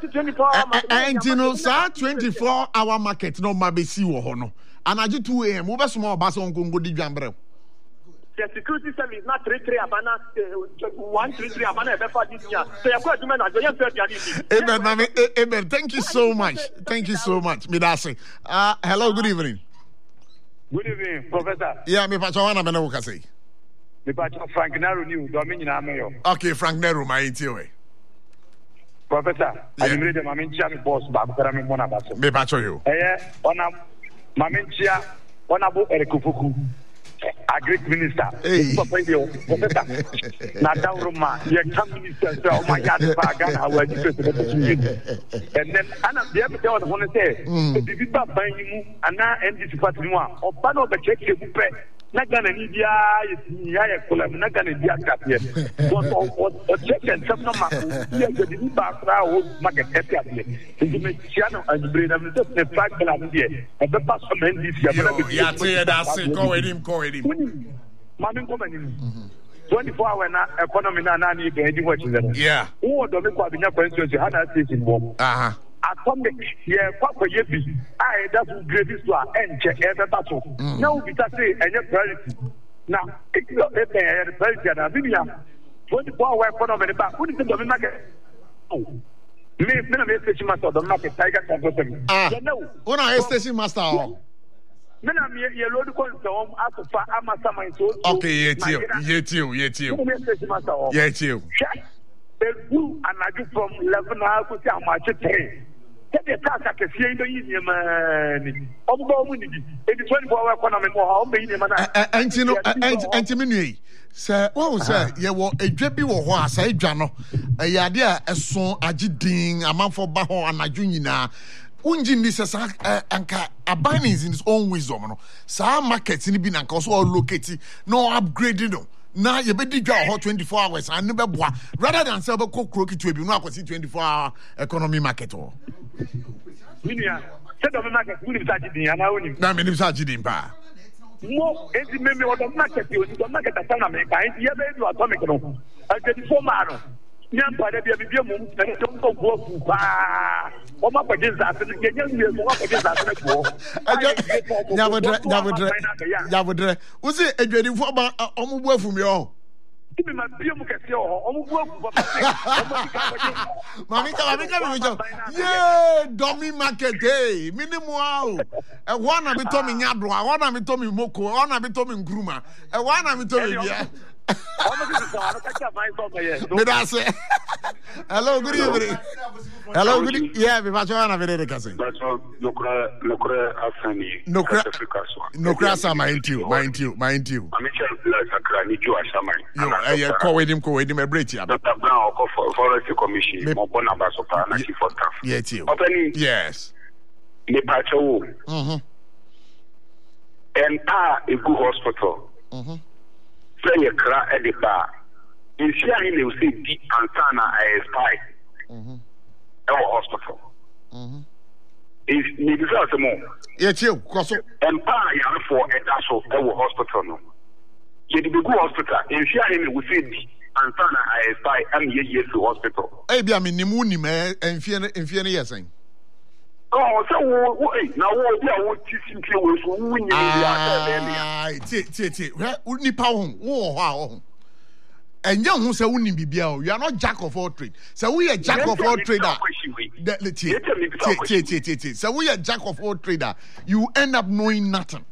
and you know, sir, 24-hour market no mabesi wo ho no. And I 2 a.m. we be small baso on Congo di Jambre. The security service is not 33 abana 133 abana befa this year. So you go to man Amen, mami. Amen. Thank you so much. Thank you so much. Midase. Hello, good evening. Good evening, Professor. Yeah, me pacho wana bena wuka say. Me pacho Frank Nero new Dominion Ameyo. Okay, Frank Nero my intio. Professor, I read the Mamincha boss back for me mona baso. Me pacho you. Ona Mamincha Onabo Erekufuku. A great minister. Professor. Nadawroma, you come minister, oh my God, I will do it. And then Anna, the other day, I want to say, the people buying you and now end this patrimoine or part of the check you pay. Not gonna need ya, not gonna be a cap yet. Or check and some number. Here, the new background market happy. You make channel and bring them to the fact that I'm here. And the pass from this year, that's it. Go with him. Mammy, 24-hour economy now need to watching them. Yeah. Who don't make what the questions you had at this in war. Atomic, yeah, Papa Yebi. That's what great is to end check every battle. Now, we can say, and your priority. Now, if you have a priority, and I've been here 24-hour economy back. Who is the market? Oh, me, station master, the market, Tiger Company. No, when I station master. Men are your load console after Amasa. Okay, yet you. Who and I do from 11 hours to how much it takes. The task I can see in the evening, man. It is 24-hour economy more. And you know, and sir, what was that? You were a drippy or what? Say, Jano, a idea as soon as you ding a month for Baho and a junior. Unjin this as a bindings in his own wisdom. Some markets in the bin and cost all located, no upgrading. No. Now you better do hot 24 hours and never rather than sell a cook crooked to be not 24-hour economy market. Or set of a market, who is actually an hour. Now, many such in pa. More, it's maybe what the market you don't market at America. You have to atomic. I 24 mile. Young by the BBM, and don't go work. What up against that? Never was it a dreading for work from your give me my beer. Mammy, yeah, dummy market day, minimum. A one I be Tommy Yadra, one I be Tommy Moko, one I be Tommy Gruma, a one I be Tommy. Hello, good evening. Hello, good evening. Yeah, we watch one of the cousin. No crass, mind you. I'm call with him a bridge. Dr. Brown, Forest Commission, yes. And a good hospital. Play a crack at the bar. In Shia, you see the antenna I spy. Our hospital. Is maybe some more. Yet you, Crosso. Empire for a dash of our hospital. No. Yet the good hospital. In Shia, you see the antenna I spy and yes to hospital. I mean, the moon and Fiona, yes. Oh, so now we are teaching you. Wow. And young who say, you are not jack of all trade. So we are jack of all trader. So we are jack of all trader. You end up knowing nothing.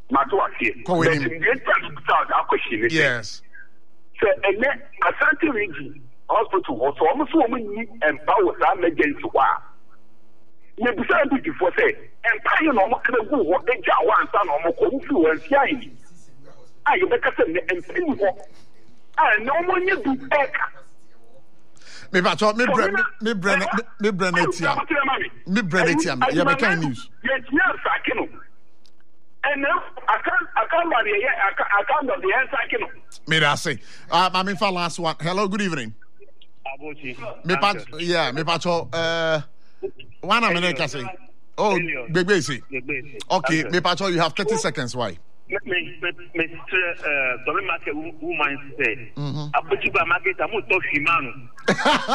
Yes. So, and then Asante Region Hospital was almost woman empower that emergency. You decide before say, Empire no more can go what they want son or more influence. I you better send the Empire. I no more you do back. Me bacho me brand yeah, me can news. Yes, Sakino. And now I can't marry I can't of the answer Sakino. Me that say. Mami for last one. Hello, good evening. Me bacho one minute can say. Oh, baby say. Okay, me pacho you have 30 seconds. Why? Me market woman say. Abuji ba market amu to shimanu.